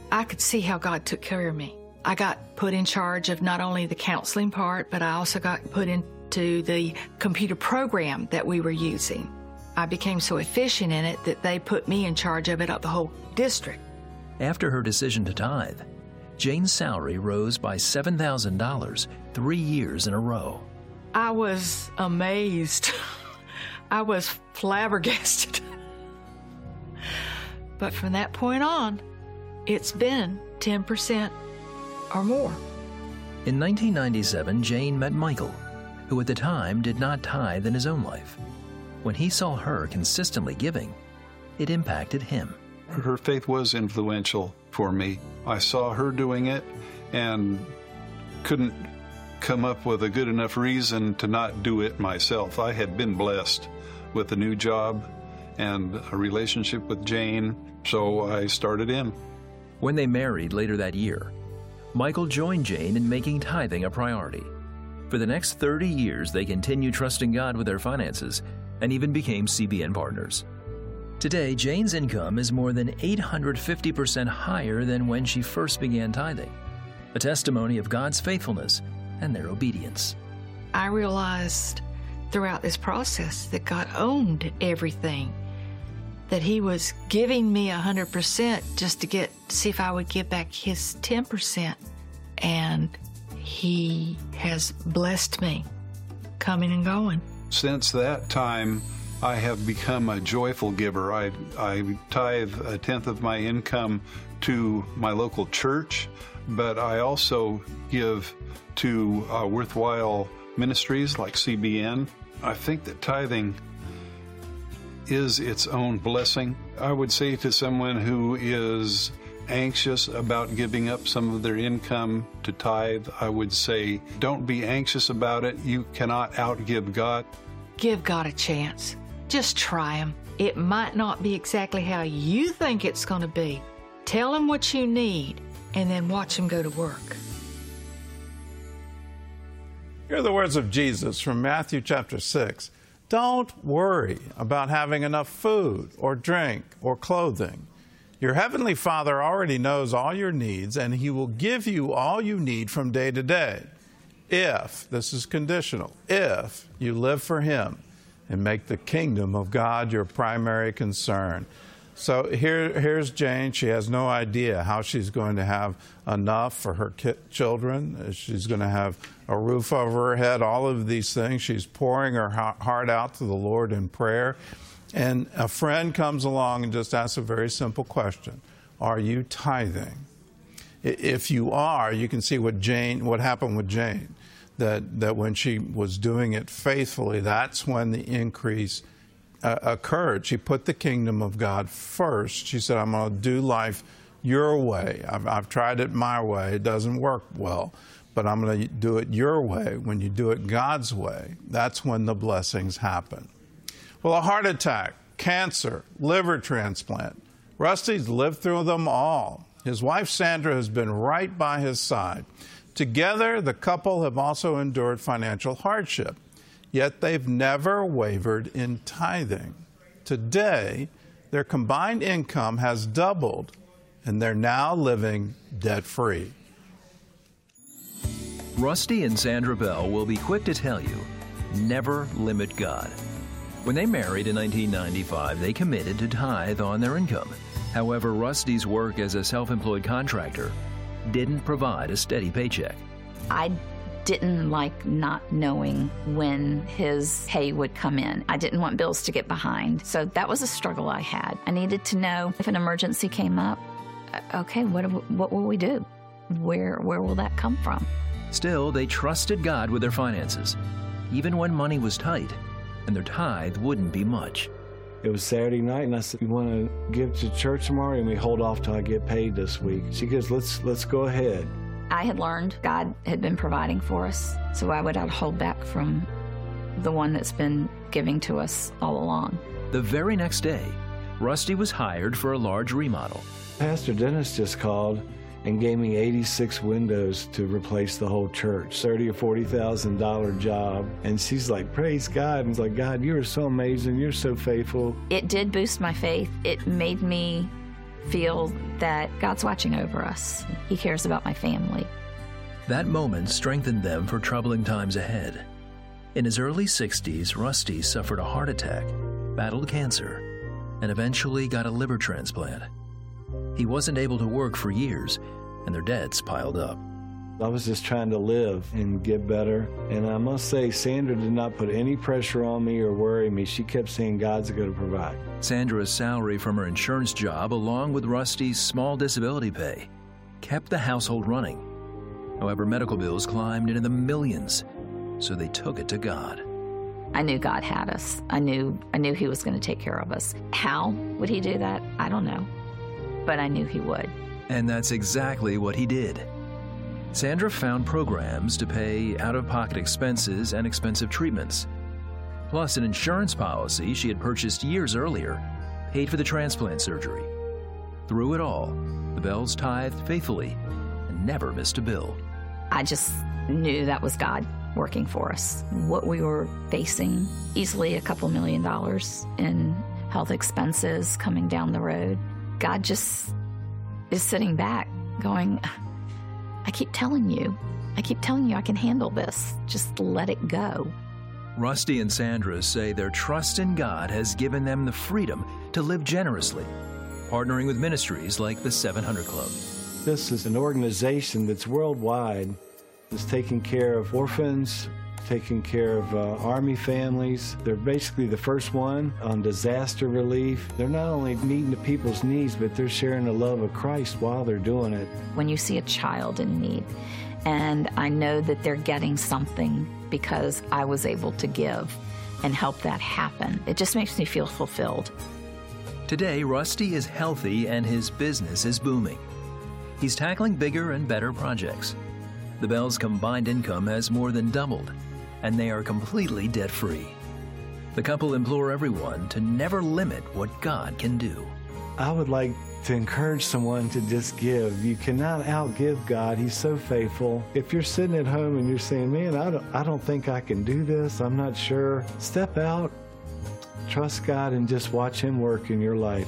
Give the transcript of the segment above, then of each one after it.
I could see how God took care of me. I got put in charge of not only the counseling part, but I also got put into the computer program that we were using. I became so efficient in it that they put me in charge of it up the whole district. After her decision to tithe, Jane's salary rose by $7,000 3 years in a row. I was amazed. I was flabbergasted. But from that point on, it's been 10% or more. In 1997, Jane met Michael, who at the time did not tithe in his own life. When he saw her consistently giving, it impacted him. Her faith was influential for me. I saw her doing it and couldn't come up with a good enough reason to not do it myself. I had been blessed with a new job and a relationship with Jane, so I started in. When they married later that year, Michael joined Jane in making tithing a priority. For the next 30 years, they continued trusting God with their finances and even became CBN partners. Today, Jane's income is more than 850% higher than when she first began tithing, a testimony of God's faithfulness and their obedience. I realized throughout this process that God owned everything, that He was giving me 100% just to see if I would give back His 10%. And He has blessed me coming and going. Since that time, I have become a joyful giver. I tithe 1/10 of my income to my local church, but I also give to worthwhile ministries like CBN. I think that tithing is its own blessing. I would say to someone who is anxious about giving up some of their income to tithe, I would say, don't be anxious about it. You cannot outgive God. Give God a chance. Just try Him. It might not be exactly how you think it's going to be. Tell Him what you need, and then watch Him go to work. Here are the words of Jesus from Matthew chapter 6. Don't worry about having enough food or drink or clothing. Your heavenly Father already knows all your needs, and He will give you all you need from day to day. If, this is conditional, if you live for Him and make the kingdom of God your primary concern. So here's Jane. She has no idea how she's going to have enough for her children. She's going to have a roof over her head, all of these things. She's pouring her heart out to the Lord in prayer. And a friend comes along and just asks a very simple question. Are you tithing? If you are, you can see what happened with Jane. That when she was doing it faithfully, that's when the increase occurred. She put the kingdom of God first. She said, I'm going to do life your way. I've tried it my way. It doesn't work well, but I'm going to do it your way. When you do it God's way, that's when the blessings happen. Well, a heart attack, cancer, liver transplant. Rusty's lived through them all. His wife, Sandra, has been right by his side. Together, the couple have also endured financial hardship, yet they've never wavered in tithing. Today, their combined income has doubled, and they're now living debt-free. Rusty and Sandra Bell will be quick to tell you, never limit God. When they married in 1995, they committed to tithe on their income. However, Rusty's work as a self-employed contractor didn't provide a steady paycheck. I didn't like not knowing when his pay would come in. I didn't want bills to get behind. So that was a struggle I had. I needed to know if an emergency came up, okay, what will we do? Where will that come from? Still, they trusted God with their finances, even when money was tight and their tithe wouldn't be much. It was Saturday night, and I said, "You want to give to church tomorrow?" And we hold off till I get paid this week. She goes, let's go ahead. I had learned God had been providing for us, so why would I hold back from the one that's been giving to us all along? The very next day, Rusty was hired for a large remodel. Pastor Dennis just called and gave me 86 windows to replace the whole church, $30,000 or $40,000 job. And she's like, praise God. And it's like, God, you are so amazing. You're so faithful. It did boost my faith. It made me feel that God's watching over us. He cares about my family. That moment strengthened them for troubling times ahead. In his early 60s, Rusty suffered a heart attack, battled cancer, and eventually got a liver transplant. He wasn't able to work for years, and their debts piled up. I was just trying to live and get better. And I must say, Sandra did not put any pressure on me or worry me. She kept saying, God's going to provide. Sandra's salary from her insurance job, along with Rusty's small disability pay, kept the household running. However, medical bills climbed into the millions, so they took it to God. I knew God had us. I knew He was going to take care of us. How would He do that? I don't know. But I knew He would. And that's exactly what He did. Sandra found programs to pay out-of-pocket expenses and expensive treatments. Plus, an insurance policy she had purchased years earlier paid for the transplant surgery. Through it all, the Bells tithed faithfully and never missed a bill. I just knew that was God working for us. What we were facing, easily a couple $1 million in health expenses coming down the road. God just is sitting back going, I keep telling you I can handle this. Just let it go. Rusty and Sandra say their trust in God has given them the freedom to live generously, partnering with ministries like the 700 Club. This is an organization that's worldwide. It's taking care of orphans, taking care of Army families. They're basically the first one on disaster relief. They're not only meeting the people's needs, but they're sharing the love of Christ while they're doing it. When you see a child in need, and I know that they're getting something because I was able to give and help that happen, it just makes me feel fulfilled. Today, Rusty is healthy and his business is booming. He's tackling bigger and better projects. The Bells' combined income has more than doubled, and they are completely debt-free. The couple implore everyone to never limit what God can do. I would like to encourage someone to just give. You cannot outgive God. He's so faithful. If you're sitting at home and you're saying, man, I don't think I can do this, I'm not sure, step out, trust God, and just watch Him work in your life.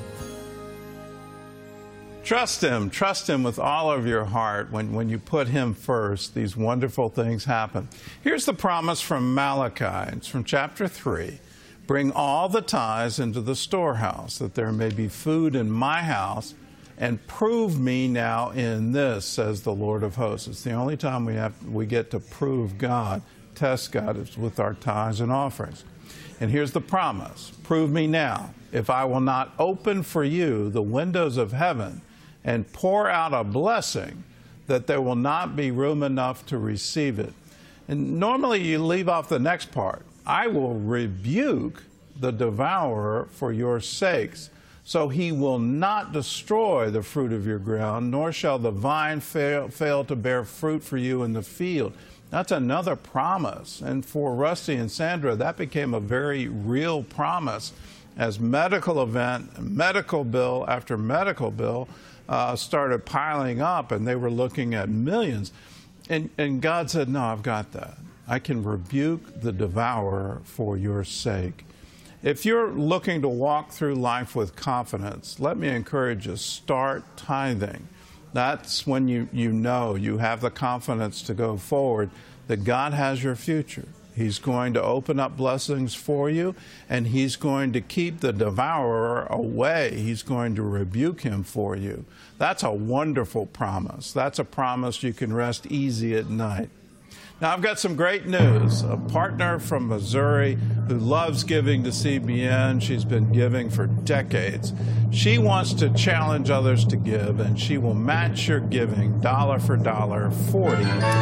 Trust Him with all of your heart. When you put Him first, these wonderful things happen. Here's the promise from Malachi. It's from chapter 3. Bring all the tithes into the storehouse, that there may be food in my house, and prove me now in this, says the Lord of hosts. It's the only time we get to prove God, test God, is with our tithes and offerings. And here's the promise. Prove me now, if I will not open for you the windows of heaven and pour out a blessing, that there will not be room enough to receive it. And normally you leave off the next part. I will rebuke the devourer for your sakes, so he will not destroy the fruit of your ground, nor shall the vine fail to bear fruit for you in the field. That's another promise. And for Rusty and Sandra, that became a very real promise as medical event, medical bill after medical bill started piling up, and they were looking at millions. And God said, no, I've got that. I can rebuke the devourer for your sake. If you're looking to walk through life with confidence, let me encourage you, start tithing. That's when you know you have the confidence to go forward, that God has your future. He's going to open up blessings for you, and He's going to keep the devourer away. He's going to rebuke him for you. That's a wonderful promise. That's a promise you can rest easy at night. Now, I've got some great news. A partner from Missouri who loves giving to CBN. She's been giving for decades. She wants to challenge others to give, and she will match your giving dollar for dollar, $40,000.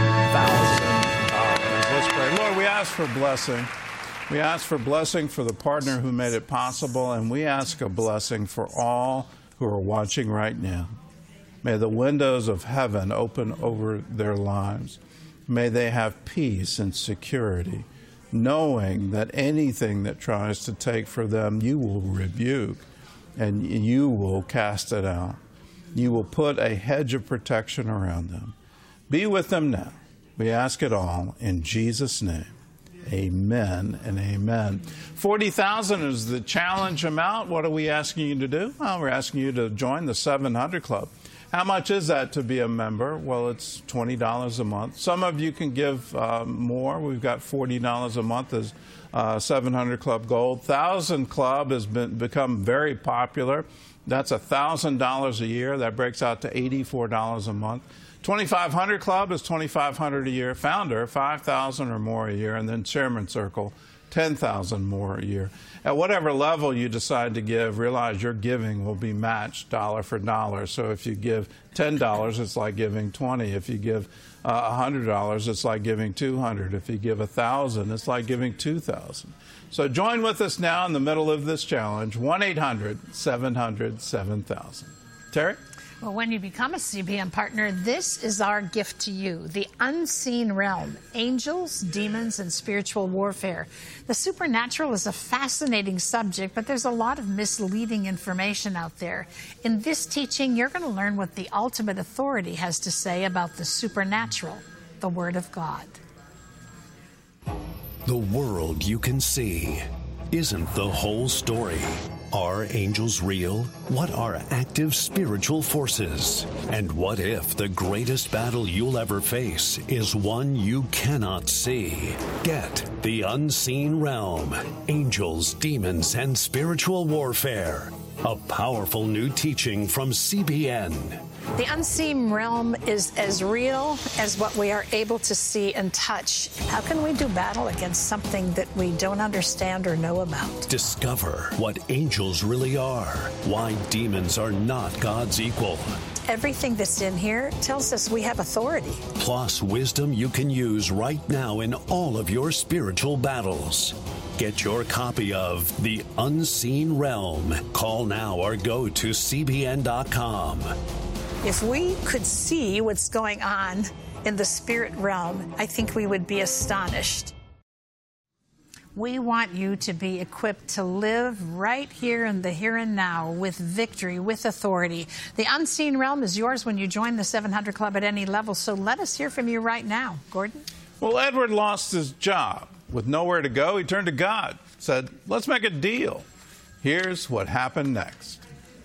Let's pray. Lord, we ask for blessing. We ask for blessing for the partner who made it possible, and we ask a blessing for all who are watching right now. May the windows of heaven open over their lives. May they have peace and security, knowing that anything that tries to take for them, you will rebuke and you will cast it out. You will put a hedge of protection around them. Be with them now. We ask it all in Jesus' name. Amen and amen. 40,000 is the challenge amount. What are we asking you to do? Well, we're asking you to join the 700 Club. How much is that to be a member? Well, it's $20 a month. Some of you can give more. We've got $40 a month as 700 Club Gold. 1,000 Club has become very popular. That's $1,000 a year. That breaks out to $84 a month. 2,500 Club is $2,500 a year. Founder, $5,000 or more a year. And then Chairman Circle, $10,000 more a year. At whatever level you decide to give, realize your giving will be matched dollar for dollar. So if you give $10, it's like giving $20. If you give $100, it's like giving $200. If you give $1,000, it's like giving $2,000. So join with us now in the middle of this challenge, 1-800-700-7000. Terry? Well, when you become a CBN partner, this is our gift to you, the unseen realm, angels, demons, and spiritual warfare. The supernatural is a fascinating subject, but there's a lot of misleading information out there. In this teaching, you're going to learn what the ultimate authority has to say about the supernatural, the Word of God. The world you can see isn't the whole story. Are angels real? What are active spiritual forces? And what if the greatest battle you'll ever face is one you cannot see? Get The Unseen Realm, Angels, Demons, and Spiritual Warfare. A powerful new teaching from CBN. The unseen realm is as real as what we are able to see and touch. How can we do battle against something that we don't understand or know about? Discover what angels really are, why demons are not God's equal. Everything that's in here tells us we have authority. Plus wisdom you can use right now in all of your spiritual battles. Get your copy of The Unseen Realm. Call now or go to CBN.com. If we could see what's going on in the spirit realm, I think we would be astonished. We want you to be equipped to live right here in the here and now with victory, with authority. The unseen realm is yours when you join the 700 Club at any level, so let us hear from you right now. Gordon? Well, Edward lost his job. With nowhere to go, he turned to God, said, let's make a deal. Here's what happened next.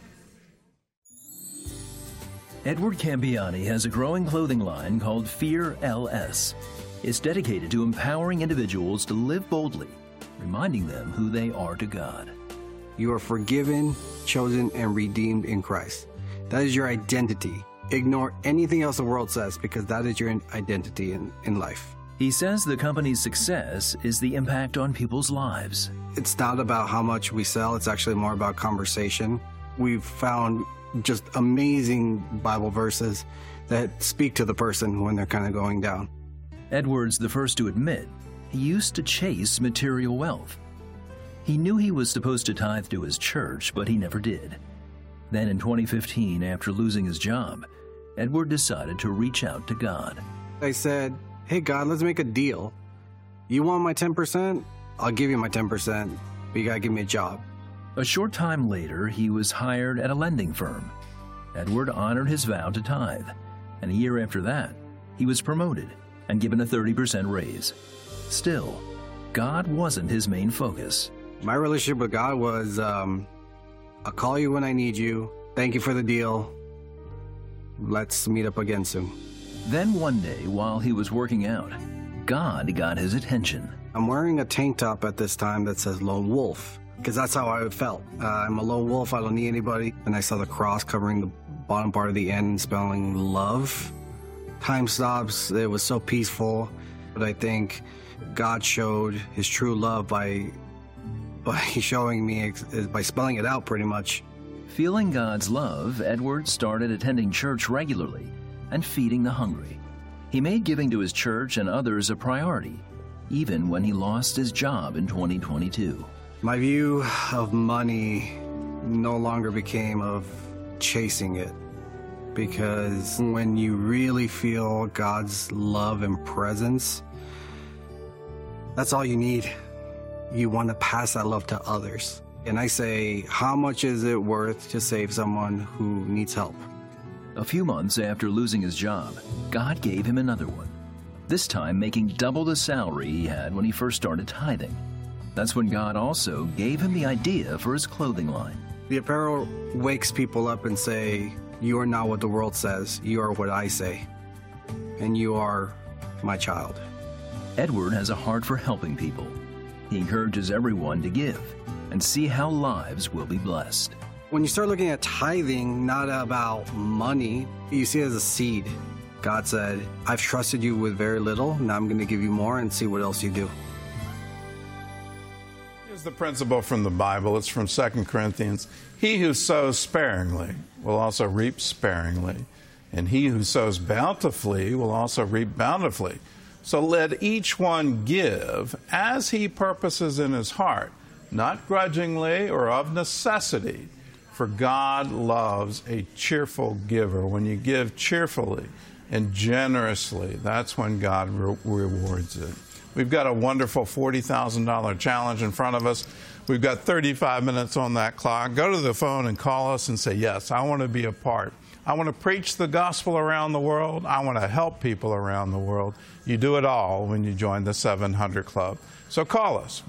Edward Campiani has a growing clothing line called Fear LS. It's dedicated to empowering individuals to live boldly, reminding them who they are to God. You are forgiven, chosen, and redeemed in Christ. That is your identity. Ignore anything else the world says, because that is your identity in life. He says the company's success is the impact on people's lives. It's not about how much we sell. It's actually more about conversation. We've found just amazing Bible verses that speak to the person when they're kind of going down. Edward's the first to admit he used to chase material wealth. He knew he was supposed to tithe to his church, but he never did. Then in 2015, after losing his job, Edward decided to reach out to God. I said, hey God, let's make a deal. You want my 10%? I'll give you my 10%, but you gotta give me a job. A short time later, he was hired at a lending firm. Edward honored his vow to tithe, and a year after that, he was promoted and given a 30% raise. Still, God wasn't his main focus. My relationship with God was, I'll call you when I need you. Thank you for the deal. Let's meet up again soon. Then one day, while he was working out, God got his attention. I'm wearing a tank top at this time that says Lone Wolf, because that's how I felt. I'm a lone wolf, I don't need anybody. And I saw the cross covering the bottom part of the end, spelling love. Time stops, it was so peaceful. But I think God showed his true love by showing me, by spelling it out pretty much. Feeling God's love, Edward started attending church regularly and feeding the hungry. He made giving to his church and others a priority, even when he lost his job in 2022. My view of money no longer became of chasing it, because when you really feel God's love and presence, that's all you need. You want to pass that love to others. And I say, how much is it worth to save someone who needs help? A few months after losing his job, God gave him another one. this time making double the salary he had when he first started tithing. That's when God also gave him the idea for his clothing line. The apparel wakes people up and say, you are not what the world says, you are what I say, and you are my child. Edward has a heart for helping people. He encourages everyone to give and see how lives will be blessed. When you start looking at tithing, not about money, you see it as a seed. God said, I've trusted you with very little, now I'm going to give you more and see what else you do. Here's the principle from the Bible. It's from 2 Corinthians. He who sows sparingly will also reap sparingly, and he who sows bountifully will also reap bountifully. So let each one give as he purposes in his heart, not grudgingly or of necessity, for God loves a cheerful giver. When you give cheerfully and generously, that's when God rewards it. We've got a wonderful $40,000 challenge in front of us. We've got 35 minutes on that clock. Go to the phone and call us and say, yes, I want to be a part. I want to preach the gospel around the world. I want to help people around the world. You do it all when you join the 700 Club. So call us,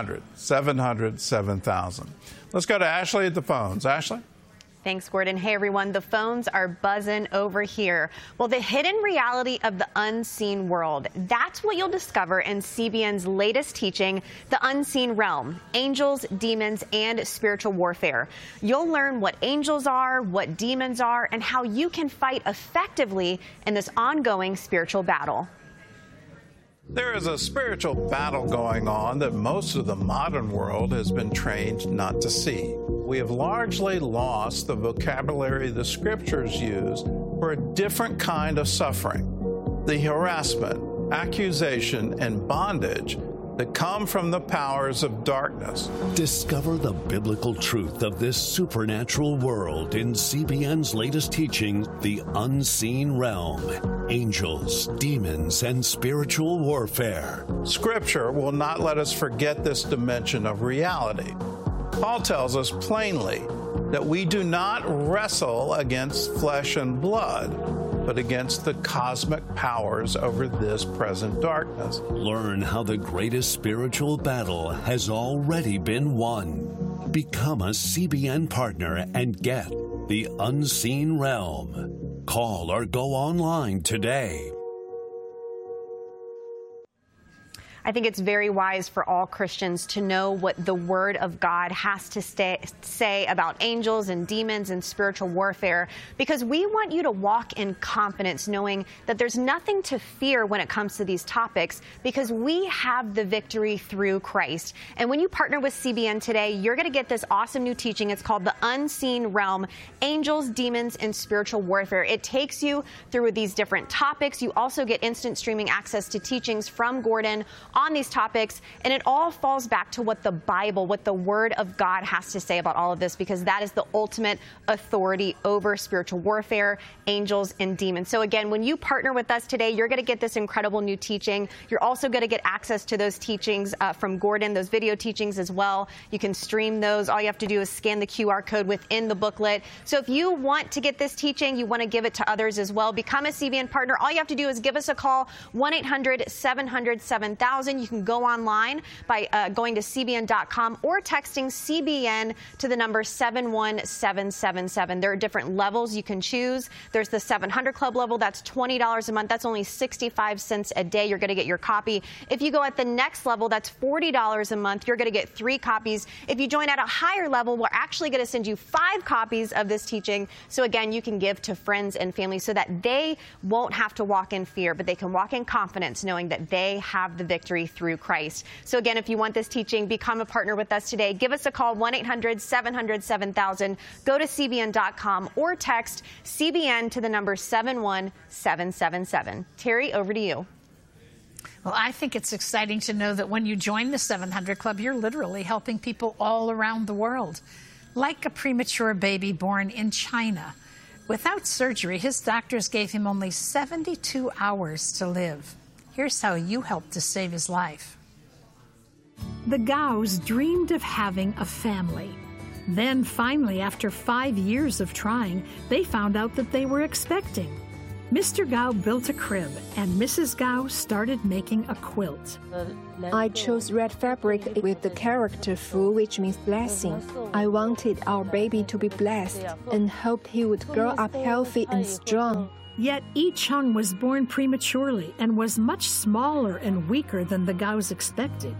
1-800-700-7000. Let's go to Ashley at the phones. Ashley? Thanks, Gordon. Hey, everyone. The phones are buzzing over here. Well, the hidden reality of the unseen world. That's what you'll discover in CBN's latest teaching, The Unseen Realm, Angels, Demons, and Spiritual Warfare. You'll learn what angels are, what demons are, and how you can fight effectively in this ongoing spiritual battle. There is a spiritual battle going on that most of the modern world has been trained not to see. We have largely lost the vocabulary the scriptures use for a different kind of suffering. The harassment, accusation, and bondage that come from the powers of darkness. Discover the biblical truth of this supernatural world in CBN's latest teaching, The Unseen Realm, Angels, Demons, and Spiritual Warfare. Scripture will not let us forget this dimension of reality. Paul tells us plainly that we do not wrestle against flesh and blood, but against the cosmic powers over this present darkness. Learn how the greatest spiritual battle has already been won. Become a CBN partner and get The Unseen Realm. Call or go online today. I think it's very wise for all Christians to know what the Word of God has to say about angels and demons and spiritual warfare, because we want you to walk in confidence knowing that there's nothing to fear when it comes to these topics, because we have the victory through Christ. And when you partner with CBN today, you're going to get this awesome new teaching. It's called The Unseen Realm, Angels, Demons, and Spiritual Warfare. It takes you through these different topics. You also get instant streaming access to teachings from Gordon on these topics, and it all falls back to what the Bible, what the Word of God has to say about all of this, because that is the ultimate authority over spiritual warfare, angels, and demons. So again, when you partner with us today, you're going to get this incredible new teaching. You're also going to get access to those teachings from Gordon, those video teachings as well. You can stream those. All you have to do is scan the QR code within the booklet. So if you want to get this teaching, you want to give it to others as well, become a CBN partner. All you have to do is give us a call, 1-800-700-7000. You can go online by going to CBN.com or texting CBN to the number 71777. There are different levels you can choose. There's the 700 Club level. That's $20 a month. That's only 65 cents a day. You're going to get your copy. If you go at the next level, that's $40 a month. You're going to get 3 copies. If you join at a higher level, we're actually going to send you 5 copies of this teaching. So again, you can give to friends and family so that they won't have to walk in fear, but they can walk in confidence knowing that they have the victory through Christ. So again, if you want this teaching, become a partner with us today. Give us a call, 1-800-700-7000. Go to CBN.com or text CBN to the number 71777. Terry, over to you. Well, I think it's exciting to know that when you join the 700 Club, you're literally helping people all around the world. Like a premature baby born in China. Without surgery, his doctors gave him only 72 hours to live. Here's how you helped to save his life. The Gaos dreamed of having a family. Then finally, after 5 years of trying, they found out that they were expecting. Mr. Gao built a crib, and Mrs. Gao started making a quilt. I chose red fabric with the character Fu, which means blessing. I wanted our baby to be blessed and hoped he would grow up healthy and strong. Yet Yi Cheng was born prematurely and was much smaller and weaker than the Gaos expected.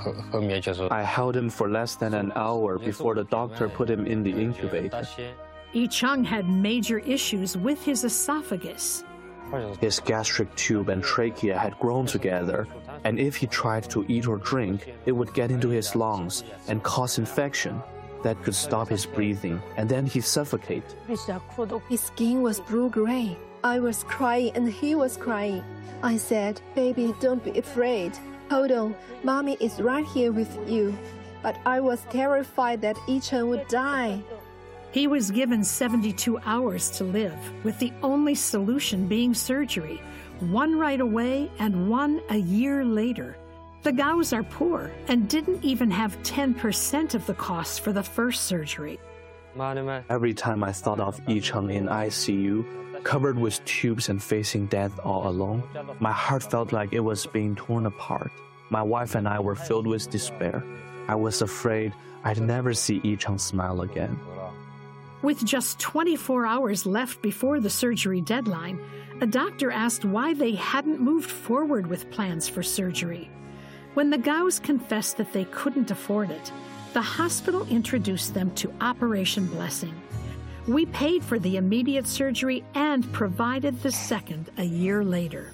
I held him for less than an hour before the doctor put him in the incubator. Yi Cheng had major issues with his esophagus. His gastric tube and trachea had grown together, and if he tried to eat or drink, it would get into his lungs and cause infection that could stop his breathing, and then he'd suffocate. His skin was blue-gray. I was crying and he was crying. I said, "Baby, don't be afraid. Hold on, Mommy is right here with you." But I was terrified that Yi Cheng would die. He was given 72 hours to live, with the only solution being surgery, one right away and one a year later. The Gaos are poor and didn't even have 10% of the costs for the first surgery. Every time I thought of Yi Cheng in ICU, covered with tubes and facing death all alone, my heart felt like it was being torn apart. My wife and I were filled with despair. I was afraid I'd never see Yi Cheng smile again. With just 24 hours left before the surgery deadline, a doctor asked why they hadn't moved forward with plans for surgery. When the Gaos confessed that they couldn't afford it, the hospital introduced them to Operation Blessing. We paid for the immediate surgery and provided the second a year later.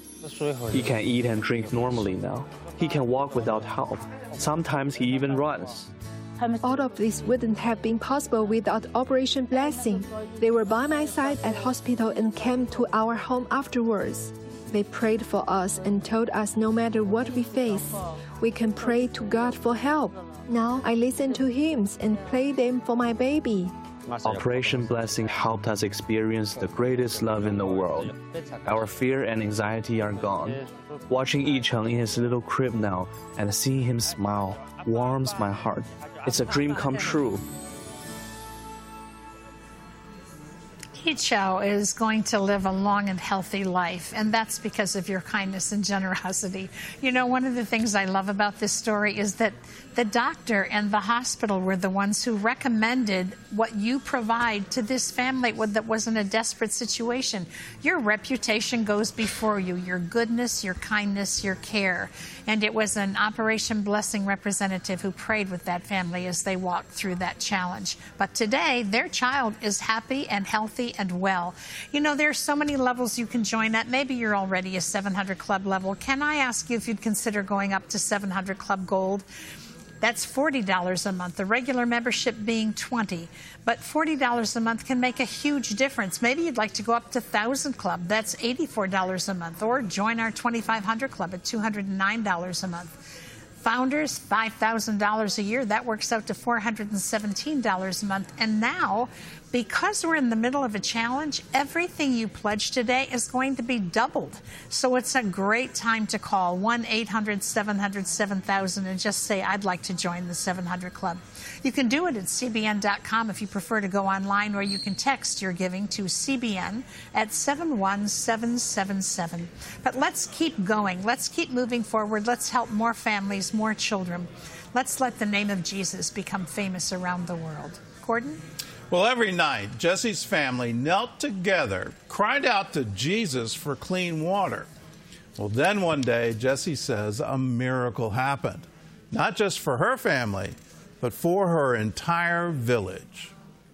He can eat and drink normally now. He can walk without help. Sometimes he even runs. All of this wouldn't have been possible without Operation Blessing. They were by my side at hospital and came to our home afterwards. They prayed for us and told us no matter what we face, we can pray to God for help. Now I listen to hymns and play them for my baby. Operation Blessing helped us experience the greatest love in the world. Our fear and anxiety are gone. Watching Yi Cheng in his little crib now and seeing him smile warms my heart. It's a dream come true. Yi Cheng is going to live a long and healthy life, and that's because of your kindness and generosity. You know, one of the things I love about this story is that the doctor and the hospital were the ones who recommended what you provide to this family that was in a desperate situation. Your reputation goes before you, your goodness, your kindness, your care. And it was an Operation Blessing representative who prayed with that family as they walked through that challenge. But today, their child is happy and healthy and well. You know, there are so many levels you can join at. Maybe you're already a 700 Club level. Can I ask you if you'd consider going up to 700 Club Gold? That's $40 a month, the regular membership being $20. But $40 a month can make a huge difference. Maybe you'd like to go up to 1,000 Club. That's $84 a month. Or join our 2,500 Club at $209 a month. Founders, $5,000 a year. That works out to $417 a month. And now, because we're in the middle of a challenge, everything you pledge today is going to be doubled. So it's a great time to call 1-800-700-7000 and just say, I'd like to join the 700 Club. You can do it at CBN.com if you prefer to go online, or you can text your giving to CBN at 71777. But let's keep going. Let's keep moving forward. Let's help more families, more children. Let's let the name of Jesus become famous around the world. Gordon? Well, every night, Jesse's family knelt together, cried out to Jesus for clean water. Well, then one day, Jesse says a miracle happened, not just for her family, but for her entire village.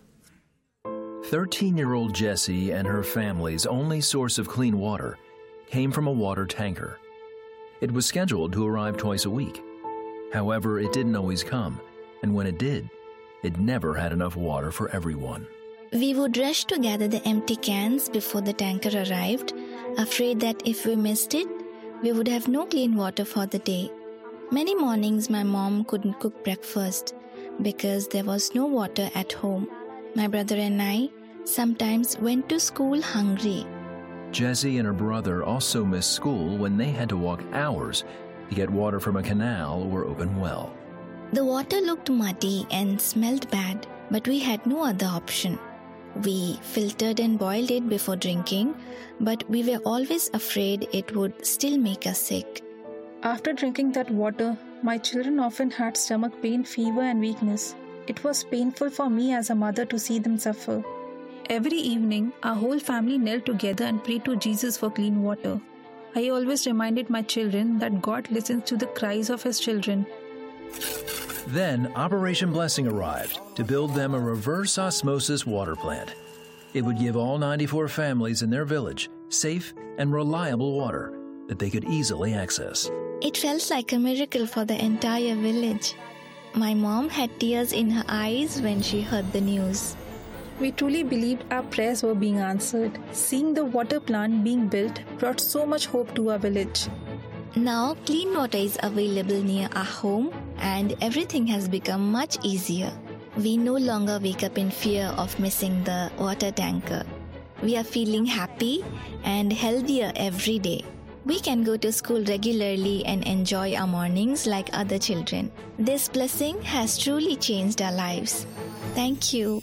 13-year-old Jessie and her family's only source of clean water came from a water tanker. It was scheduled to arrive twice a week. However, it didn't always come, and when it did, it never had enough water for everyone. We would rush to gather the empty cans before the tanker arrived, afraid that if we missed it, we would have no clean water for the day. Many mornings my mom couldn't cook breakfast because there was no water at home. My brother and I sometimes went to school hungry. Jessie and her brother also missed school when they had to walk hours to get water from a canal or open well. The water looked muddy and smelled bad, but we had no other option. We filtered and boiled it before drinking, but we were always afraid it would still make us sick. After drinking that water, my children often had stomach pain, fever, and weakness. It was painful for me as a mother to see them suffer. Every evening, our whole family knelt together and prayed to Jesus for clean water. I always reminded my children that God listens to the cries of His children. Then Operation Blessing arrived to build them a reverse osmosis water plant. It would give all 94 families in their village safe and reliable water that they could easily access. It felt like a miracle for the entire village. My mom had tears in her eyes when she heard the news. We truly believed our prayers were being answered. Seeing the water plant being built brought so much hope to our village. Now, clean water is available near our home and everything has become much easier. We no longer wake up in fear of missing the water tanker. We are feeling happy and healthier every day. We can go to school regularly and enjoy our mornings like other children. This blessing has truly changed our lives. Thank you.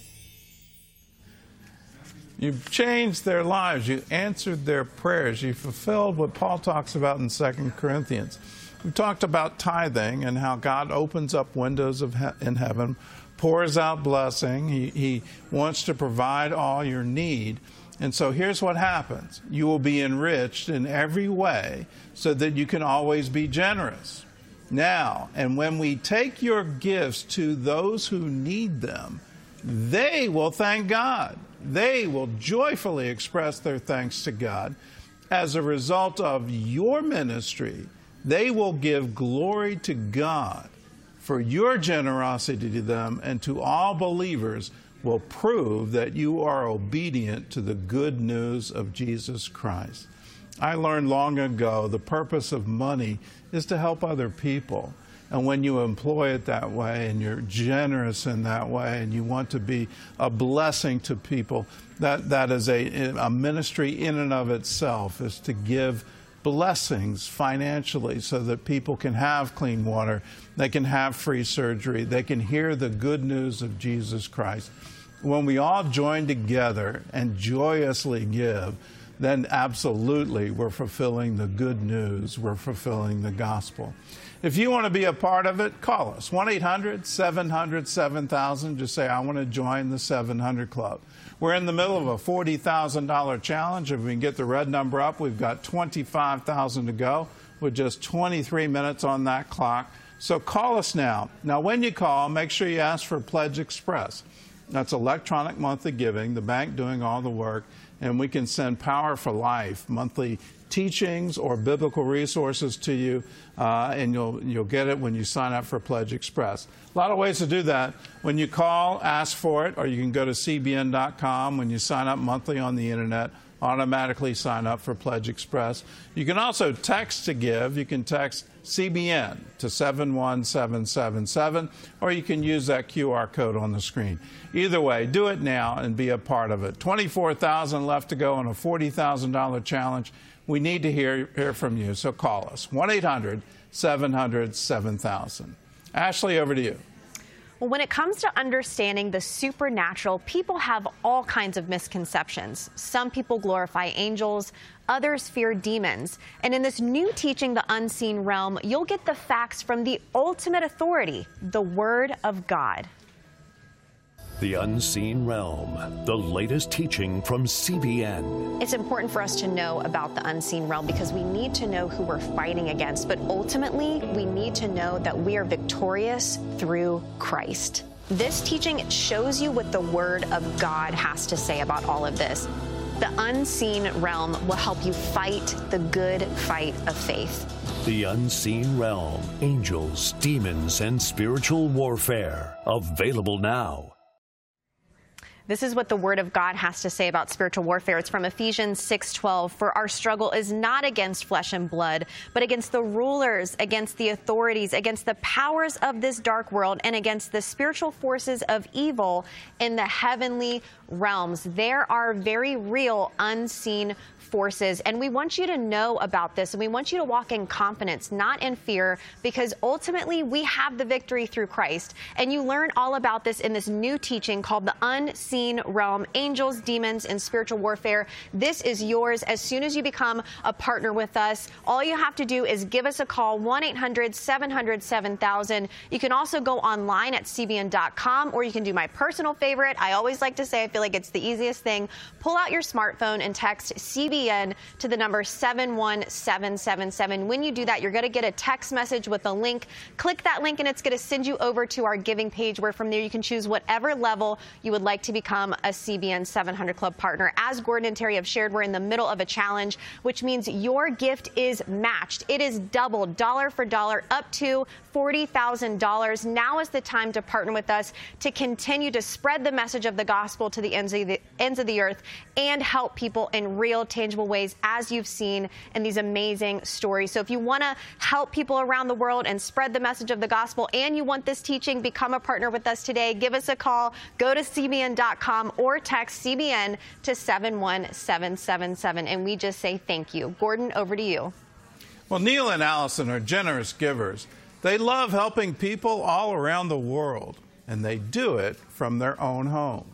You changed their lives. You answered their prayers. You fulfilled what Paul talks about in 2 Corinthians. We talked about tithing and how God opens up windows in heaven, pours out blessing. He wants to provide all your need. And so here's what happens. You will be enriched in every way so that you can always be generous. Now, and when we take your gifts to those who need them, they will thank God. They will joyfully express their thanks to God. As a result of your ministry, they will give glory to God for your generosity to them, and to all believers will prove that you are obedient to the good news of Jesus Christ. I learned long ago the purpose of money is to help other people. And when you employ it that way and you're generous in that way and you want to be a blessing to people, that is a ministry in and of itself, is to give blessings financially so that people can have clean water, they can have free surgery, they can hear the good news of Jesus Christ. When we all join together and joyously give, then absolutely we're fulfilling the good news, we're fulfilling the gospel. If you want to be a part of it, call us, 1-800-700-7000. Just say, I want to join the 700 Club. We're in the middle of a $40,000 challenge. If we can get the red number up, we've got $25,000 to go with just 23 minutes on that clock. So call us now. Now, when you call, make sure you ask for Pledge Express. That's electronic monthly giving, the bank doing all the work, and we can send Power for Life, monthly teachings or biblical resources to you, and you'll get it when you sign up for Pledge Express. A lot of ways to do that. When you call, ask for it, or you can go to cbn.com. When you sign up monthly on the internet, automatically sign up for Pledge Express. You can also text to give. You can text CBN to 71777, or you can use that QR code on the screen. Either way, do it now and be a part of it. $24,000 left to go on a $40,000 challenge. We need to hear from you, so call us, 1-800-700-7000. Ashley, over to you. Well, when it comes to understanding the supernatural, people have all kinds of misconceptions. Some people glorify angels, others fear demons. And in this new teaching, The Unseen Realm, you'll get the facts from the ultimate authority, the Word of God. The Unseen Realm, the latest teaching from CBN. It's important for us to know about the unseen realm because we need to know who we're fighting against. But ultimately, we need to know that we are victorious through Christ. This teaching shows you what the Word of God has to say about all of this. The unseen realm will help you fight the good fight of faith. The Unseen Realm, angels, demons, and spiritual warfare. Available now. This is what the Word of God has to say about spiritual warfare. It's from Ephesians 6:12. For our struggle is not against flesh and blood, but against the rulers, against the authorities, against the powers of this dark world, and against the spiritual forces of evil in the heavenly realms. There are very real unseen forces, and we want you to know about this, and we want you to walk in confidence, not in fear, because ultimately we have the victory through Christ. And you learn all about this in this new teaching called The Unseen Unseen Realm, Angels, Demons, and Spiritual Warfare. This is yours as soon as you become a partner with us. All you have to do is give us a call, 1-800-700-7000. You can also go online at cbn.com, or you can do my personal favorite. I always like to say, I feel like it's the easiest thing. Pull out your smartphone and text CBN to the number 71777. When you do that, you're going to get a text message with a link. Click that link and it's going to send you over to our giving page, where from there you can choose whatever level you would like to become a CBN 700 Club partner. As Gordon and Terry have shared, we're in the middle of a challenge, which means your gift is matched. It is doubled, dollar for dollar, up to $40,000. Now is the time to partner with us to continue to spread the message of the gospel to the ends of the earth and help people in real, tangible ways, as you've seen in these amazing stories. So if you want to help people around the world and spread the message of the gospel, and you want this teaching, become a partner with us today. Give us a call. Go to cbn.com or text CBN to 71777. And we just say thank you. Gordon, over to you. Well, Neil and Allison are generous givers. They love helping people all around the world, and they do it from their own home.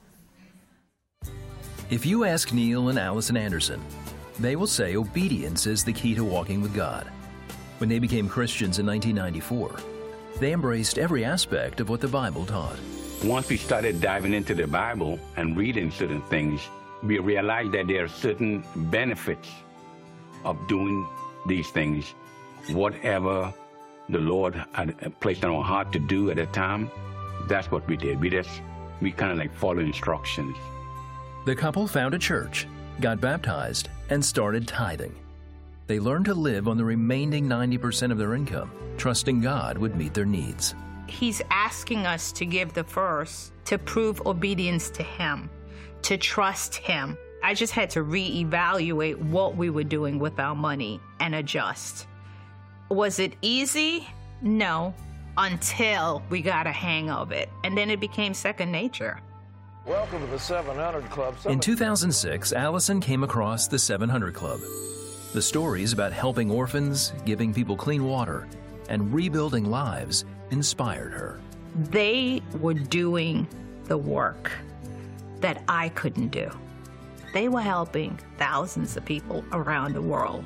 If you ask Neil and Allison Anderson, they will say obedience is the key to walking with God. When they became Christians in 1994, they embraced every aspect of what the Bible taught. Once we started diving into the Bible and reading certain things, we realized that there are certain benefits of doing these things. Whatever the Lord had placed on our heart to do at the time, that's what we did. We kind of like follow instructions. The couple found a church, got baptized, and started tithing. They learned to live on the remaining 90% of their income, trusting God would meet their needs. He's asking us to give the first, to prove obedience to Him, to trust Him. I just had to reevaluate what we were doing with our money and adjust. Was it easy? No, until we got a hang of it. And then it became second nature. Welcome to the 700 Club. In 2006, Allison came across the 700 Club. The stories about helping orphans, giving people clean water, and rebuilding lives inspired her. They were doing the work that I couldn't do. They were helping thousands of people around the world.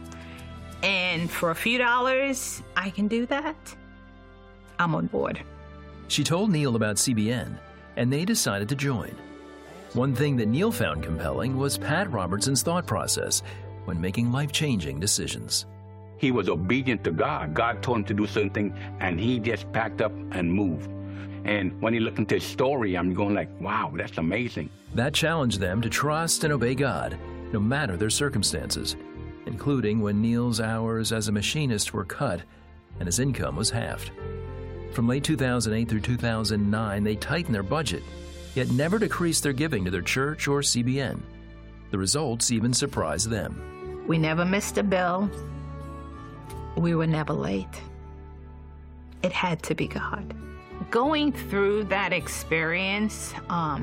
And for a few dollars, I can do that. I'm on board. She told Neil about CBN, and they decided to join. One thing that Neil found compelling was Pat Robertson's thought process when making life-changing decisions. He was obedient to God. God told him to do certain things, and he just packed up and moved. And when you look into his story, I'm going like, wow, that's amazing. That challenged them to trust and obey God, no matter their circumstances, including when Neil's hours as a machinist were cut and his income was halved. From late 2008 through 2009, they tightened their budget, yet never decreased their giving to their church or CBN. The results even surprised them. We never missed a bill. We were never late. It had to be God. Going through that experience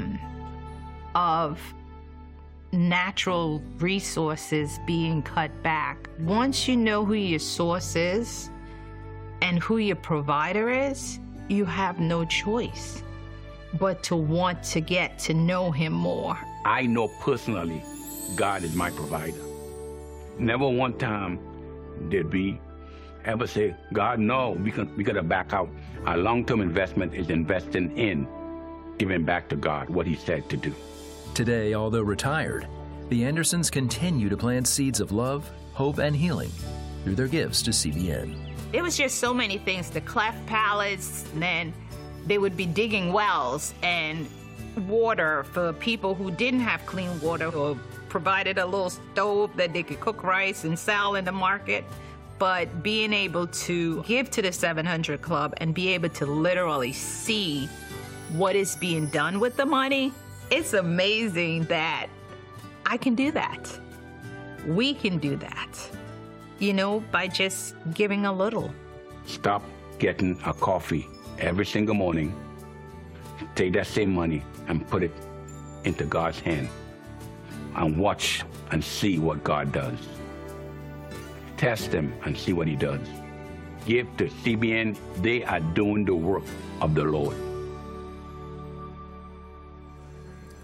of natural resources being cut back, once you know who your source is and who your provider is, you have no choice but to want to get to know Him more. I know personally God is my provider. Never one time did we ever say, God, no, we got to back out. Our long-term investment is investing in giving back to God what He said to do. Today, although retired, the Andersons continue to plant seeds of love, hope, and healing through their gifts to CBN. It was just so many things, the cleft palates, and then they would be digging wells and water for people who didn't have clean water, or provided a little stove that they could cook rice and sell in the market. But being able to give to the 700 Club and be able to literally see what is being done with the money, it's amazing that I can do that. We can do that, by just giving a little. Stop getting a coffee every single morning. Take that same money and put it into God's hand and watch and see what God does. Test Him and see what He does. Give to CBN. They are doing the work of the Lord.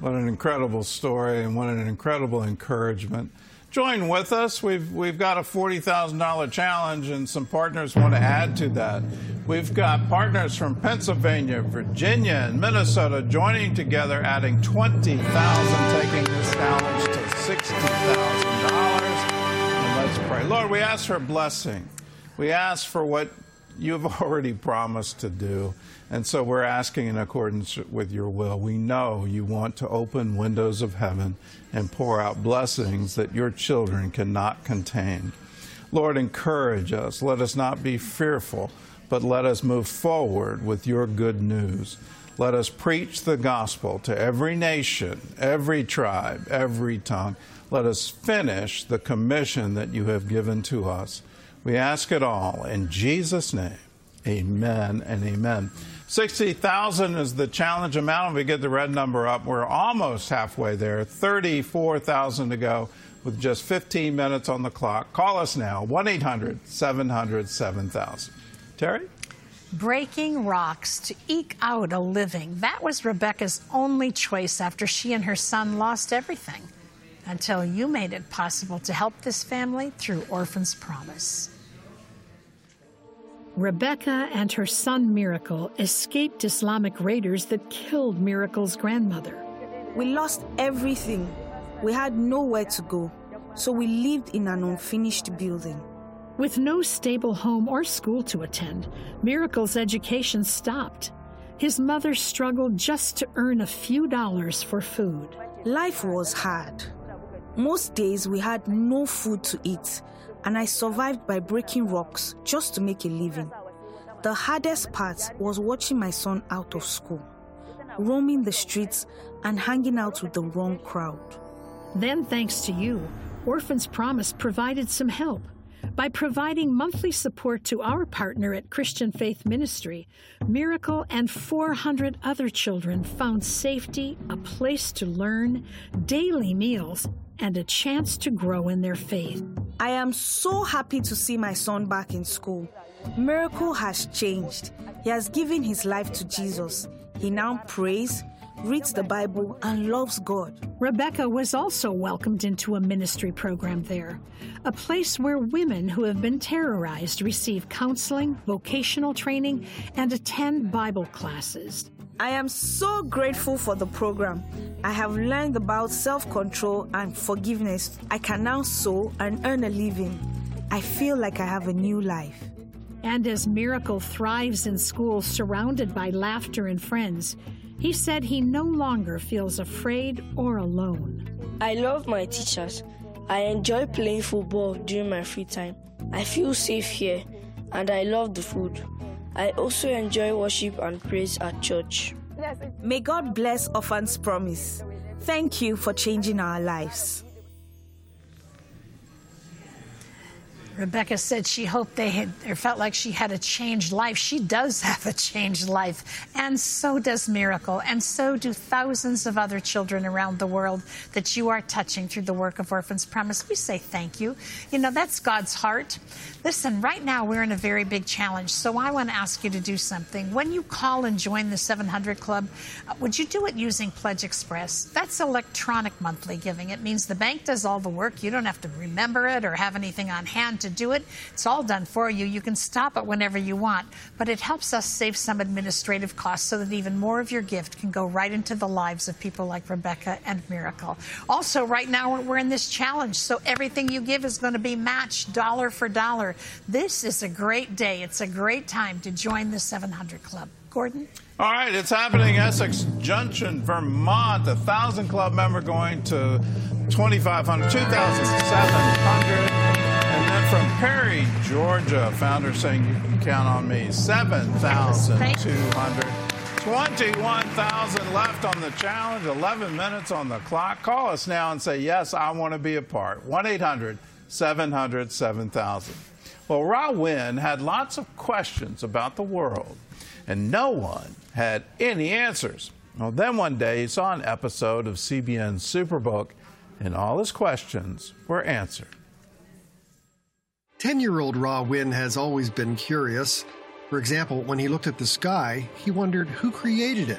What an incredible story and what an incredible encouragement. Join with us. We've got a $40,000 challenge, and some partners want to add to that. We've got partners from Pennsylvania, Virginia, and Minnesota joining together, adding $20,000, taking this challenge to $60,000. And let's pray. Lord, we ask for a blessing. We ask for what you've already promised to do. And so we're asking in accordance with your will. We know you want to open windows of heaven and pour out blessings that your children cannot contain. Lord, encourage us. Let us not be fearful, but let us move forward with your good news. Let us preach the gospel to every nation, every tribe, every tongue. Let us finish the commission that you have given to us. We ask it all in Jesus' name. Amen and amen. 60,000 is the challenge amount. If we get the red number up, we're almost halfway there. 34,000 to go with just 15 minutes on the clock. Call us now, 1-800-700-7000. Terry? Breaking rocks to eke out a living. That was Rebecca's only choice after she and her son lost everything. Until you made it possible to help this family through Orphans Promise. Rebecca and her son Miracle escaped Islamic raiders that killed Miracle's grandmother. We lost everything. We had nowhere to go, so we lived in an unfinished building. With no stable home or school to attend, Miracle's education stopped. His mother struggled just to earn a few dollars for food. Life was hard. Most days we had no food to eat, and I survived by breaking rocks just to make a living. The hardest part was watching my son out of school, roaming the streets and hanging out with the wrong crowd. Then, thanks to you, Orphans Promise provided some help. By providing monthly support to our partner at Christian Faith Ministry, Miracle and 400 other children found safety, a place to learn, daily meals, and a chance to grow in their faith. I am so happy to see my son back in school. Miracle has changed. He has given his life to Jesus. He now prays, reads the Bible, and loves God. Rebecca was also welcomed into a ministry program there, a place where women who have been terrorized receive counseling, vocational training, and attend Bible classes. I am so grateful for the program. I have learned about self-control and forgiveness. I can now sew and earn a living. I feel like I have a new life. And as Miracle thrives in school surrounded by laughter and friends, he said he no longer feels afraid or alone. I love my teachers. I enjoy playing football during my free time. I feel safe here, and I love the food. I also enjoy worship and praise at church. May God bless Orphans Promise. Thank you for changing our lives. Rebecca said she hoped they felt like she had a changed life. She does have a changed life, and so does Miracle, and so do thousands of other children around the world that you are touching through the work of Orphans Promise. We say thank you. You know, that's God's heart. Listen, right now we're in a very big challenge, so I want to ask you to do something. When you call and join the 700 Club, would you do it using Pledge Express? That's electronic monthly giving. It means the bank does all the work. You don't have to remember it or have anything on hand to do it. It's all done for you. You can stop it whenever you want, but it helps us save some administrative costs so that even more of your gift can go right into the lives of people like Rebecca and Miracle. Also, right now we're in this challenge, so everything you give is going to be matched dollar for dollar. This is a great day. It's a great time to join the 700 Club. Gordon? All right, it's happening Essex Junction, Vermont. 1,000 club member going to 2,500, 2,700. And then from Perry, Georgia, founder saying you can count on me, 7,200. 21,000 left on the challenge, 11 minutes on the clock. Call us now and say, yes, I want to be a part. 1-800-700-7000. Well, Ra Wynn had lots of questions about the world, and no one had any answers. Well, then one day he saw an episode of CBN's Superbook, and all his questions were answered. 10-year-old Ra Wynn has always been curious. For example, when he looked at the sky, he wondered who created it.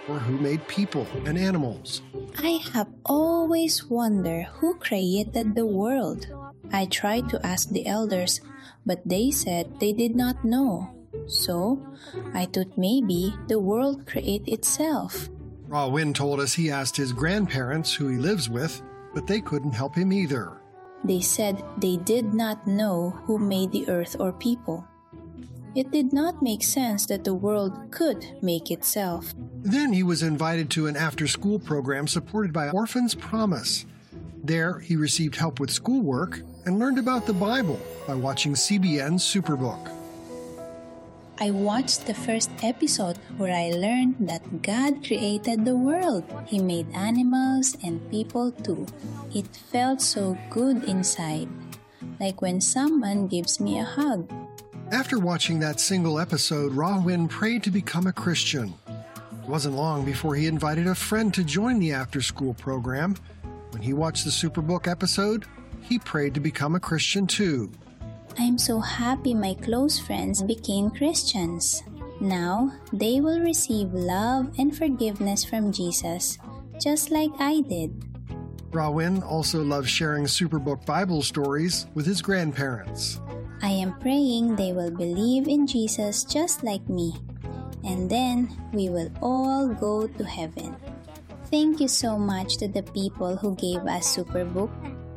or who made people and animals. I have always wondered who created the world. I tried to ask the elders, but they said they did not know. So, I thought maybe the world created itself. Ra Win told us he asked his grandparents, who he lives with, but they couldn't help him either. They said they did not know who made the earth or people. It did not make sense that the world could make itself. Then he was invited to an after-school program supported by Orphans Promise. There, he received help with schoolwork and learned about the Bible by watching CBN's Superbook. I watched the first episode where I learned that God created the world. He made animals and people too. It felt so good inside, like when someone gives me a hug. After watching that single episode, Ra Win prayed to become a Christian. It wasn't long before he invited a friend to join the after-school program. When he watched the Superbook episode, he prayed to become a Christian too. I'm so happy my close friends became Christians. Now, they will receive love and forgiveness from Jesus, just like I did. Ra Win also loves sharing Superbook Bible stories with his grandparents. I am praying they will believe in Jesus just like me, and then we will all go to heaven. Thank you so much to the people who gave us Superbook.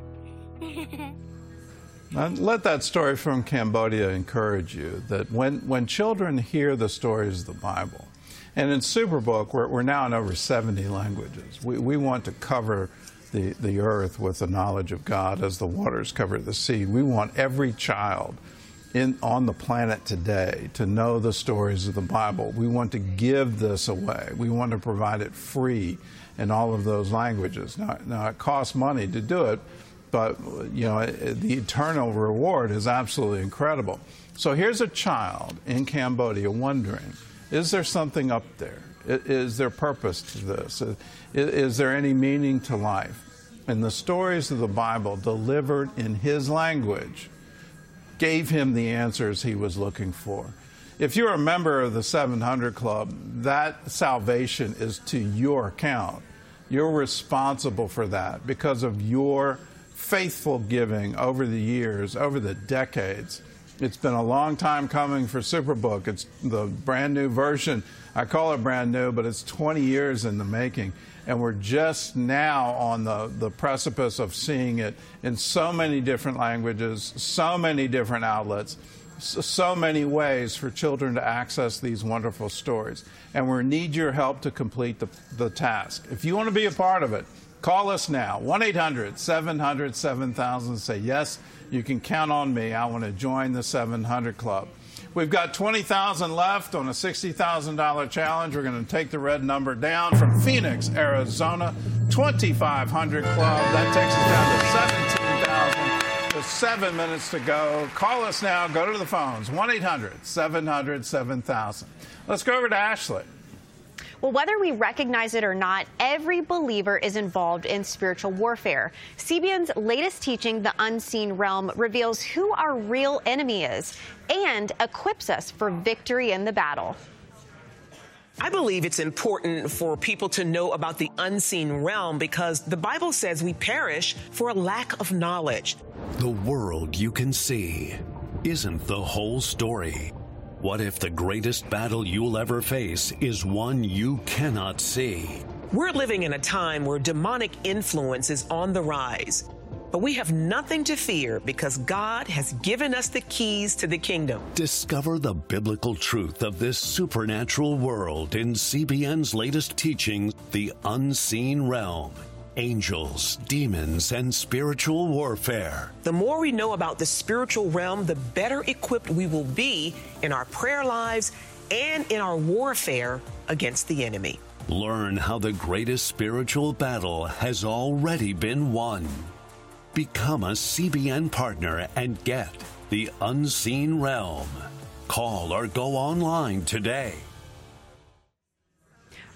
Let that story from Cambodia encourage you that when children hear the stories of the Bible, and in Superbook, we're now in over 70 languages. We want to cover the earth with the knowledge of God as the waters cover the sea. We want every child on the planet today to know the stories of the Bible. We want to give this away. We want to provide it free in all of those languages. Now it costs money to do it, but the eternal reward is absolutely incredible. So here's a child in Cambodia wondering, is there something up there? Is there purpose to this? Is there any meaning to life? And the stories of the Bible delivered in his language gave him the answers he was looking for. If you're a member of the 700 Club, that salvation is to your account. You're responsible for that because of your faithful giving over the years, over the decades. It's been a long time coming for Superbook. It's the brand new version. I call it brand new, but it's 20 years in the making. And we're just now on the precipice of seeing it in so many different languages, so many different outlets, so many ways for children to access these wonderful stories. And we need your help to complete the task. If you want to be a part of it, call us now, 1-800-700-7000. Say, yes, you can count on me. I want to join the 700 Club. We've got 20,000 left on a $60,000 challenge. We're going to take the red number down from Phoenix, Arizona, 2,500 Club. That takes us down to 17,000. There's 7 minutes to go. Call us now. Go to the phones, 1-800-700-7000. Let's go over to Ashley. Well, whether we recognize it or not, every believer is involved in spiritual warfare. CBN's latest teaching, The Unseen Realm, reveals who our real enemy is and equips us for victory in the battle. I believe it's important for people to know about the unseen realm because the Bible says we perish for a lack of knowledge. The world you can see isn't the whole story. What if the greatest battle you'll ever face is one you cannot see? We're living in a time where demonic influence is on the rise. But we have nothing to fear because God has given us the keys to the kingdom. Discover the biblical truth of this supernatural world in CBN's latest teaching, The Unseen Realm. Angels, demons, and spiritual warfare. The more we know about the spiritual realm, the better equipped we will be in our prayer lives and in our warfare against the enemy. Learn how the greatest spiritual battle has already been won. Become a CBN partner and get The Unseen Realm. Call or go online today.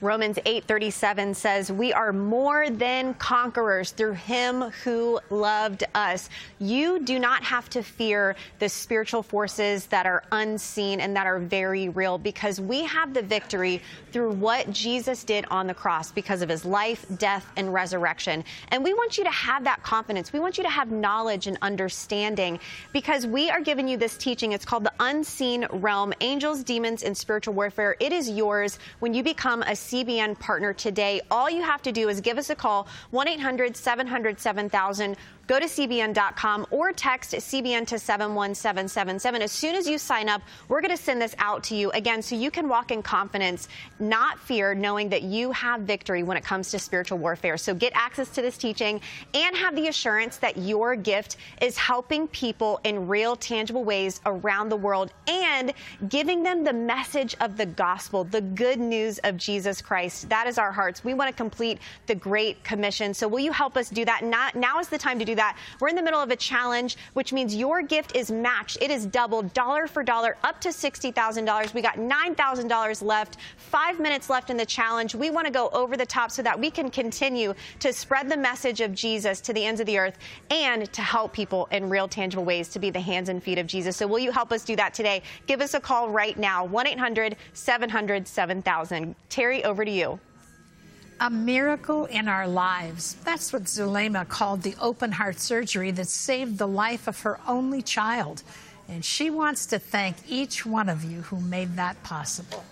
Romans 8:37 says, we are more than conquerors through him who loved us. You do not have to fear the spiritual forces that are unseen and that are very real, because we have the victory through what Jesus did on the cross because of his life, death, and resurrection. And we want you to have that confidence. We want you to have knowledge and understanding, because we are giving you this teaching. It's called the Unseen Realm, Angels, Demons, and Spiritual Warfare. It is yours when you become a CBN partner today. All you have to do is give us a call, 1-800-700-7000. Go to CBN.com or text CBN to 71777. As soon as you sign up, we're going to send this out to you again so you can walk in confidence, not fear, knowing that you have victory when it comes to spiritual warfare. So get access to this teaching and have the assurance that your gift is helping people in real, tangible ways around the world and giving them the message of the gospel, the good news of Jesus Christ. That is our hearts. We want to complete the Great Commission. So will you help us do that? Now is the time to do that. We're in the middle of a challenge, which means your gift is matched. It is doubled, dollar for dollar, up to $60,000. We got $9,000 left, 5 minutes left in the challenge. We want to go over the top so that we can continue to spread the message of Jesus to the ends of the earth and to help people in real, tangible ways to be the hands and feet of Jesus. So will you help us do that today? Give us a call right now, 1-800-700-7000. Terry, over to you. A miracle in our lives. That's what Zulema called the open heart surgery that saved the life of her only child. And she wants to thank each one of you who made that possible.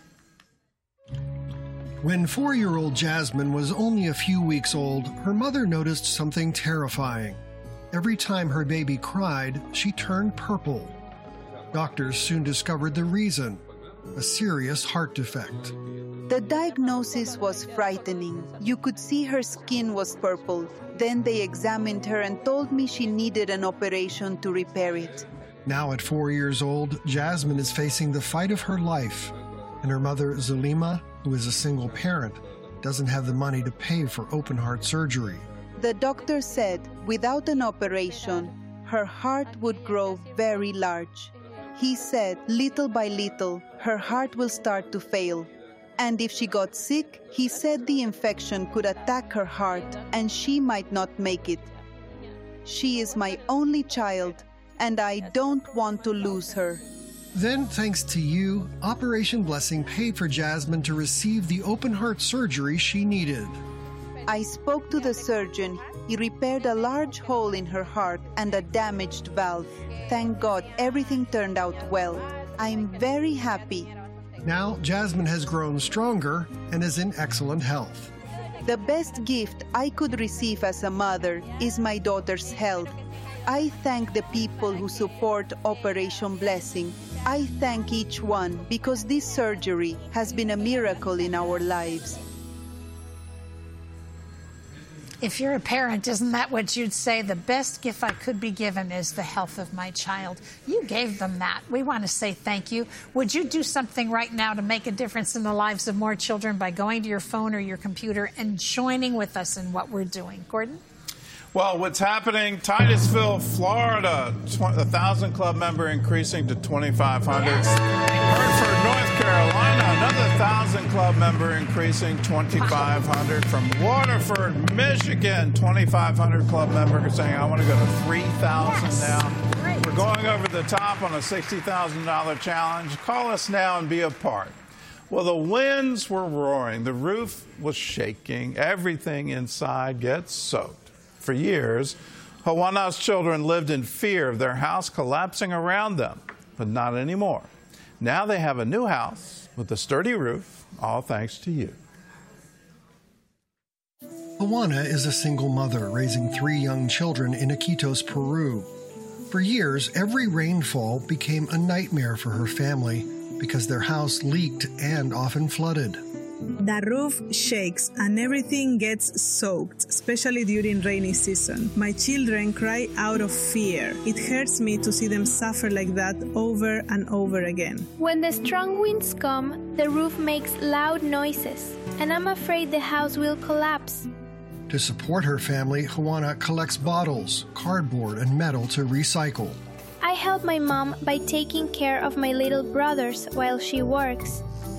When 4-year-old Jasmine was only a few weeks old, her mother noticed something terrifying. Every time her baby cried, she turned purple. Doctors soon discovered the reason: a serious heart defect. The diagnosis was frightening. You could see her skin was purple. Then they examined her and told me she needed an operation to repair it. Now at 4 years old, Jasmine is facing the fight of her life, and her mother, Zulema, who is a single parent, doesn't have the money to pay for open heart surgery. The doctor said without an operation, her heart would grow very large. He said little by little, her heart will start to fail. And if she got sick, he said the infection could attack her heart and she might not make it. She is my only child, and I don't want to lose her. Then, thanks to you, Operation Blessing paid for Jasmine to receive the open heart surgery she needed. I spoke to the surgeon. He repaired a large hole in her heart and a damaged valve. Thank God, everything turned out well. I'm very happy. Now, Jasmine has grown stronger and is in excellent health. The best gift I could receive as a mother is my daughter's health. I thank the people who support Operation Blessing. I thank each one because this surgery has been a miracle in our lives. If you're a parent, isn't that what you'd say? The best gift I could be given is the health of my child. You gave them that. We want to say thank you. Would you do something right now to make a difference in the lives of more children by going to your phone or your computer and joining with us in what we're doing? Gordon? Well, what's happening? Titusville, Florida, 1,000 club member increasing to 2,500. Yes. Hertford, North Carolina, another 1,000 club member increasing 2,500. From Waterford, Michigan, 2,500 club member saying, I want to go to 3,000 now. Great. We're going over the top on a $60,000 challenge. Call us now and be a part. Well, the winds were roaring. The roof was shaking. Everything inside gets soaked. For years, Hawana's children lived in fear of their house collapsing around them, but not anymore. Now they have a new house with a sturdy roof, all thanks to you. Hawana is a single mother raising 3 young children in Iquitos, Peru. For years, every rainfall became a nightmare for her family because their house leaked and often flooded. The roof shakes and everything gets soaked, especially during rainy season. My children cry out of fear. It hurts me to see them suffer like that over and over again. When the strong winds come, the roof makes loud noises, and I'm afraid the house will collapse. To support her family, Hawana collects bottles, cardboard, and metal to recycle. I help my mom by taking care of my little brothers while she works.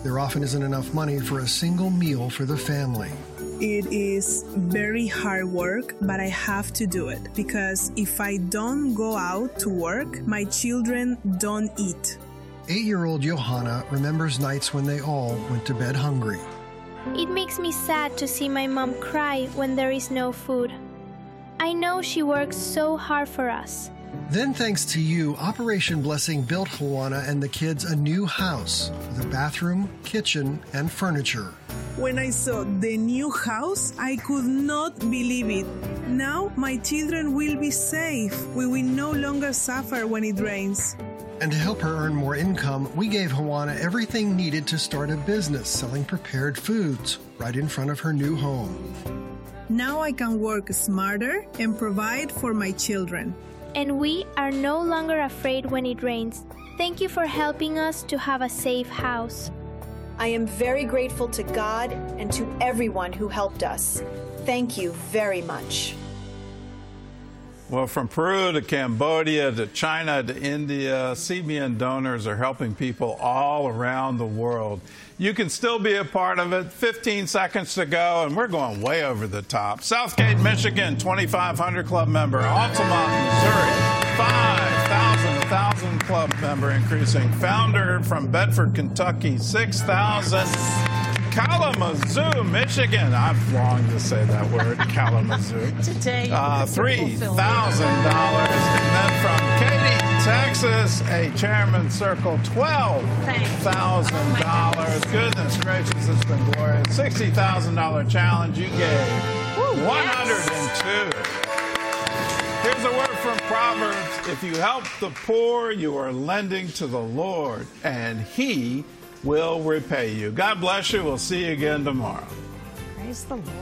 There often isn't enough money for a single meal for the family. It is very hard work, but I have to do it because if I don't go out to work, my children don't eat. 8-year-old Johanna remembers nights when they all went to bed hungry. It makes me sad to see my mom cry when there is no food. I know she works so hard for us. Then, thanks to you, Operation Blessing built Juana and the kids a new house with a bathroom, kitchen, and furniture. When I saw the new house, I could not believe it. Now my children will be safe. We will no longer suffer when it rains. And to help her earn more income, we gave Juana everything needed to start a business selling prepared foods right in front of her new home. Now I can work smarter and provide for my children. And we are no longer afraid when it rains. Thank you for helping us to have a safe house. I am very grateful to God and to everyone who helped us. Thank you very much. Well, from Peru to Cambodia to China to India, CBN donors are helping people all around the world. You can still be a part of it. 15 seconds to go, and we're going way over the top. Southgate, Michigan, 2,500 club member. Altamont, Missouri, 5,000, 1,000 club member increasing. Founder from Bedford, Kentucky, 6,000. Kalamazoo, Michigan. I've longed to say that word, Kalamazoo. Today, $3,000. And then from Katy, Texas, a Chairman's Circle, $12,000. Goodness gracious, it's been glorious. $60,000 challenge. You gave 102. Here's a word from Proverbs. If you help the poor, you are lending to the Lord, and He will repay you. God bless you. We'll see you again tomorrow. Praise the Lord.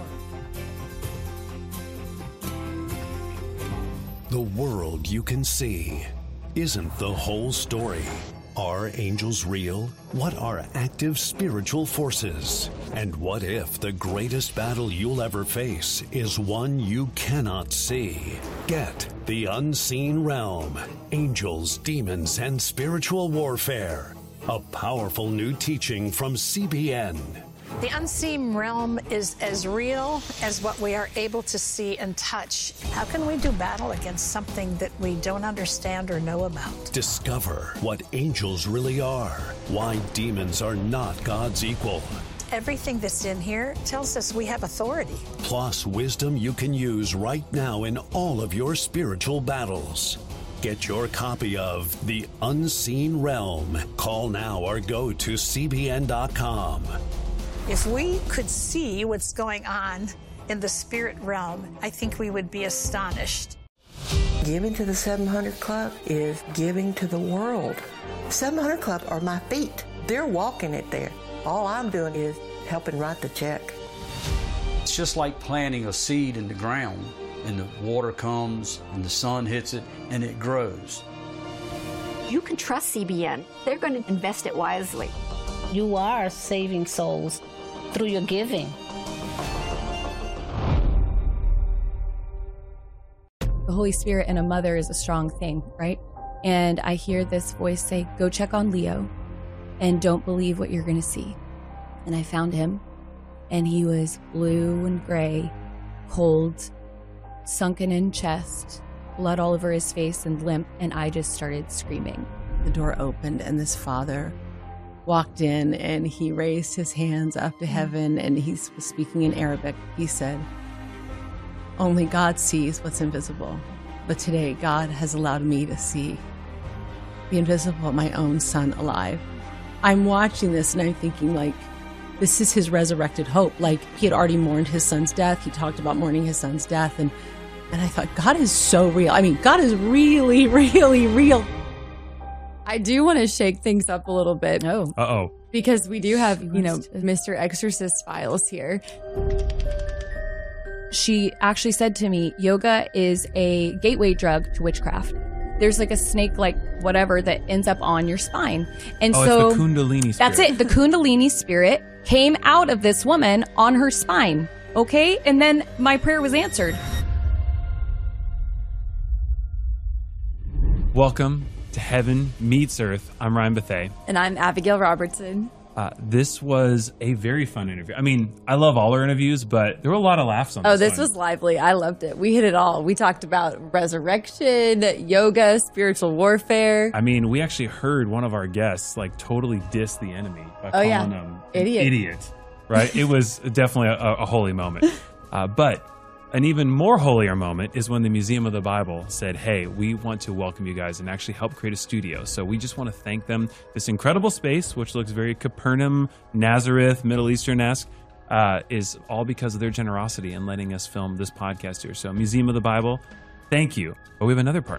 The world you can see isn't the whole story. Are angels real? What are active spiritual forces? And what if the greatest battle you'll ever face is one you cannot see? Get The Unseen Realm, Angels, Demons, and Spiritual Warfare. A powerful new teaching from CBN. The unseen realm is as real as what we are able to see and touch. How can we do battle against something that we don't understand or know about? Discover what angels really are, why demons are not God's equal. Everything that's in here tells us we have authority. Plus wisdom you can use right now in all of your spiritual battles. Get your copy of The Unseen Realm. Call now or go to CBN.com. If we could see what's going on in the spirit realm, I think we would be astonished. Giving to the 700 Club is giving to the world. 700 Club are my feet. They're walking it there. All I'm doing is helping write the check. It's just like planting a seed in the ground, and the water comes, and the sun hits it, and it grows. You can trust CBN. They're going to invest it wisely. You are saving souls through your giving. The Holy Spirit and a mother is a strong thing, right? And I hear this voice say, go check on Leo and don't believe what you're going to see. And I found him, and he was blue and gray, cold, sunken in chest, blood all over his face and limp, and I just started screaming. The door opened and this father walked in, and he raised his hands up to heaven, and he was speaking in Arabic. He said, only God sees what's invisible, but today God has allowed me to see the invisible, my own son alive. I'm watching this and I'm thinking, like, this is his resurrected hope. Like, he had already mourned his son's death. He talked about mourning his son's death, and I thought, God is so real. I mean, God is really, really real. I do want to shake things up a little bit. Oh. Uh-oh. Because we do have, Mr. Exorcist files here. She actually said to me, yoga is a gateway drug to witchcraft. There's like a snake-like whatever that ends up on your spine. And so it's the Kundalini spirit. That's it. The Kundalini spirit came out of this woman on her spine. Okay? And then my prayer was answered. Welcome to Heaven Meets Earth. I'm Ryan Bethea. And I'm Abigail Robertson. This was a very fun interview. I mean, I love all our interviews, but there were a lot of laughs on this. Oh, this one. was lively. I loved it. We hit it all. We talked about resurrection, yoga, spiritual warfare. I mean, we actually heard one of our guests like totally diss the enemy by calling him an idiot. Right? It was definitely a holy moment. But an even more holier moment is when the Museum of the Bible said, hey, we want to welcome you guys and actually help create a studio. So we just want to thank them. This incredible space, which looks very Capernaum, Nazareth, Middle Eastern-esque, is all because of their generosity in letting us film this podcast here. So Museum of the Bible, thank you. But we have another partner.